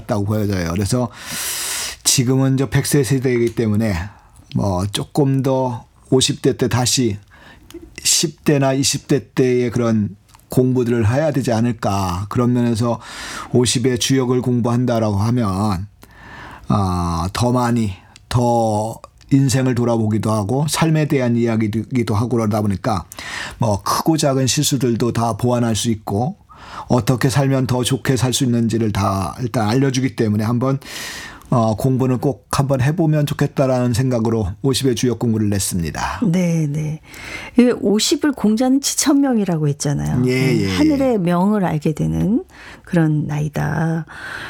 같다고 보여져요. 그래서 지금은 100세 세대이기 때문에 뭐 조금 더 50대 때 다시 10대나 20대 때의 그런 공부들을 해야 되지 않을까. 그런 면에서 50의 주역을 공부한다라고 하면 더 많이 더 인생을 돌아보기도 하고 삶에 대한 이야기도 하고 그러다 보니까 뭐 크고 작은 실수들도 다 보완할 수 있고 어떻게 살면 더 좋게 살 수 있는지를 다 일단 알려주기 때문에 한번 공부는 꼭 한번 해보면 좋겠다라는 생각으로 50의 주역 공부를 냈습니다. 네. 50을 공자는 지천명이라고 했잖아요. 예. 하늘의 명을 알게 되는 그런 나이다.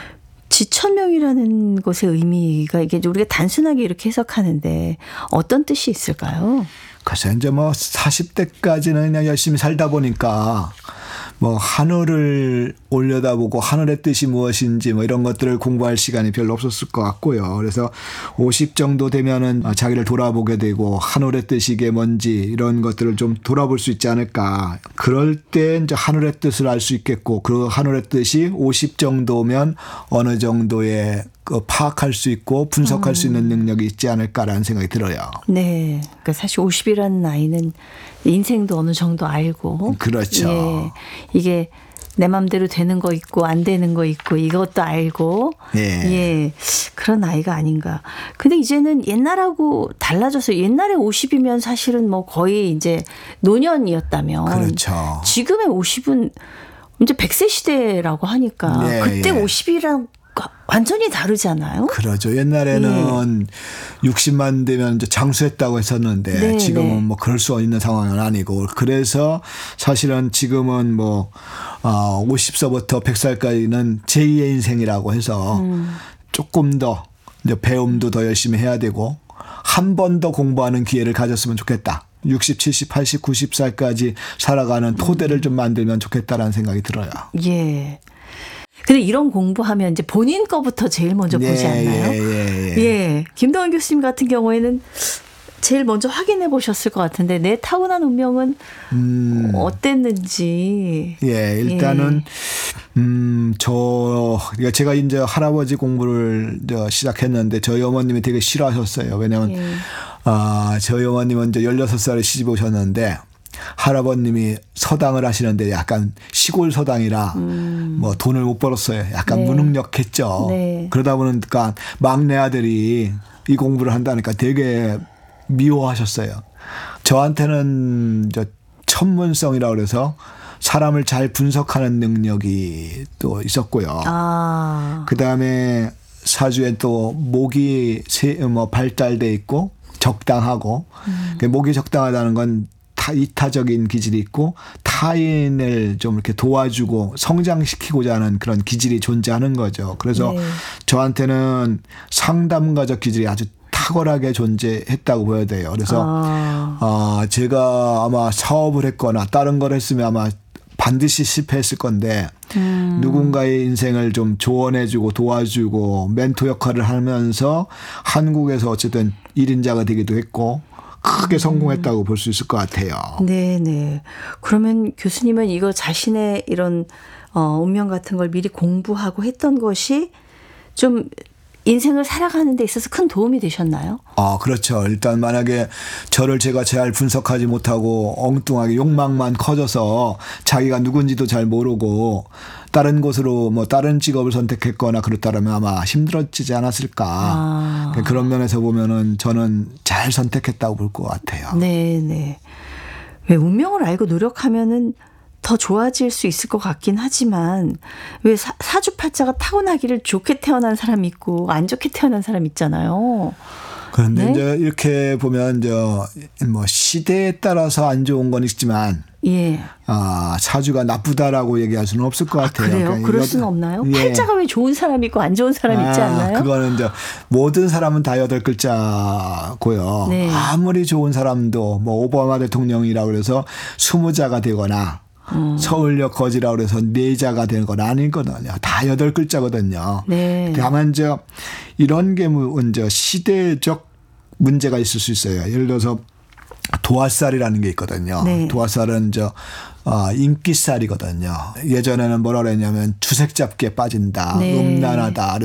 지천명이라는 것의 의미가 이게 우리가 단순하게 이렇게 해석하는데 어떤 뜻이 있을까요? 그래서 이제 뭐 40대까지는 그냥 열심히 살다 보니까 뭐 하늘을 올려다보고 하늘의 뜻이 무엇인지 뭐 이런 것들을 공부할 시간이 별로 없었을 것 같고요. 그래서 50 정도 되면은 자기를 돌아보게 되고 하늘의 뜻이 이게 뭔지 이런 것들을 좀 돌아볼 수 있지 않을까. 그럴 때 이제 하늘의 뜻을 알 수 있겠고 그 하늘의 뜻이 50 정도면 어느 정도의 파악할 수 있고 분석할 수 있는 능력이 있지 않을까라는 생각이 들어요. 네. 그러니까 사실 50이라는 나이는 인생도 어느 정도 알고. 그렇죠. 예. 이게 내 맘대로 되는 거 있고 안 되는 거 있고 이것도 알고. 예. 그런 나이가 아닌가. 근데 이제는 옛날하고 달라져서 옛날에 50이면 사실은 뭐 거의 이제 노년이었다면. 그렇죠. 지금의 50은 이제 100세 시대라고 하니까 그때 50이랑 완전히 다르잖아요. 그러죠. 옛날에는 60만 되면 이제 장수했다고 했었는데 지금은 뭐 그럴 수 있는 상황은 아니고 그래서 사실은 지금은 뭐 50서부터 100살까지는 제2의 인생이라고 해서 조금 더 이제 배움도 더 열심히 해야 되고 한 번 더 공부하는 기회를 가졌으면 좋겠다. 60, 70, 80, 90살까지 살아가는 토대를 좀 만들면 좋겠다라는 생각이 들어요. 예. 근데 이런 공부하면 이제 본인 거부터 제일 먼저 보지 않나요? 예. 김동원 교수님 같은 경우에는 제일 먼저 확인해 보셨을 것 같은데 내 타고난 운명은 어땠는지. 예, 일단은 제가 이제 할아버지 공부를 시작했는데 저희 어머님이 되게 싫어하셨어요. 왜냐하면 저희 어머님은 이제 16살에 시집 오셨는데 할아버님이 서당을 하시는데 약간 시골 서당이라 뭐 돈을 못 벌었어요. 약간 무능력했죠. 그러다 보니까 막내 아들이 이 공부를 한다니까 되게 미워하셨어요. 저한테는 천문성이라고 그래서 사람을 잘 분석하는 능력이 또 있었고요. 그다음에 사주에 또 목이 발달돼 있고 적당하고 목이 적당하다는 건 이타적인 기질이 있고 타인을 좀 이렇게 도와주고 성장시키고자 하는 그런 기질이 존재하는 거죠. 그래서 저한테는 상담가적 기질이 아주 탁월하게 존재했다고 보여야 돼요. 그래서 제가 아마 사업을 했거나 다른 걸 했으면 아마 반드시 실패했을 건데 누군가의 인생을 좀 조언해주고 도와주고 멘토 역할을 하면서 한국에서 어쨌든 1인자가 되기도 했고 크게 성공했다고 볼 수 있을 것 같아요. 네네. 그러면 교수님은 이거 자신의 이런 운명 같은 걸 미리 공부하고 했던 것이 좀 인생을 살아가는 데 있어서 큰 도움이 되셨나요? 그렇죠. 일단 만약에 저를 제가 잘 분석하지 못하고 엉뚱하게 욕망만 커져서 자기가 누군지도 잘 모르고 다른 곳으로 뭐 다른 직업을 선택했거나 그렇다면 아마 힘들어지지 않았을까. 그런 면에서 보면은 저는 잘 선택했다고 볼 것 같아요. 네네. 왜 운명을 알고 노력하면은 더 좋아질 수 있을 것 같긴 하지만 왜 사주팔자가 타고나기를 좋게 태어난 사람이 있고 안 좋게 태어난 사람 있잖아요. 그런데 이제 이렇게 보면 뭐 시대에 따라서 안 좋은 건 있지만 사주가 나쁘다라고 얘기할 수는 없을 것 같아요. 그래요? 그러니까 그럴 수는 없나요? 팔자가 왜 좋은 사람이 있고 안 좋은 사람이 있지 않나요? 그거는 이제 모든 사람은 다 8글자고요. 아무리 좋은 사람도 뭐 오바마 대통령이라고 그래서 20자가 되거나 서울역 거지라고 그래서 4자가 되는 건 아니거든요. 다 8글자거든요. 다만 이런 게 먼저 시대적 문제가 있을 수 있어요. 예를 들어서 도화살이라는 게 있거든요. 도화살은 인기살이거든요. 예전에는 뭐라 그랬냐면 주색 잡기에 빠진다. 음란하다.